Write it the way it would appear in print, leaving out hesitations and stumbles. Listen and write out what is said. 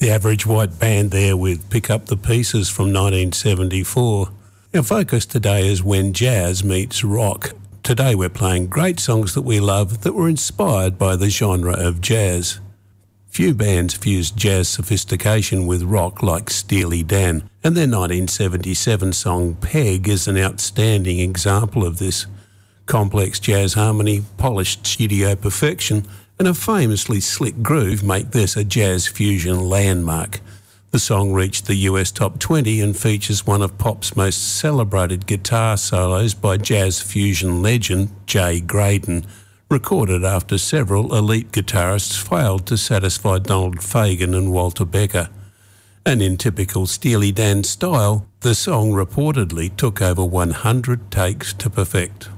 The Average White Band there with Pick Up the Pieces from 1974. Our focus today is when jazz meets rock. Today we're playing great songs that we love that were inspired by the genre of jazz. Few bands fused jazz sophistication with rock like Steely Dan, and their 1977 song Peg is an outstanding example of this. Complex jazz harmony, polished studio perfection, and a famously slick groove make this a jazz fusion landmark. The song reached the US Top 20 and features one of pop's most celebrated guitar solos by jazz fusion legend Jay Graydon, recorded after several elite guitarists failed to satisfy Donald Fagen and Walter Becker. And in typical Steely Dan style, the song reportedly took over 100 takes to perfect.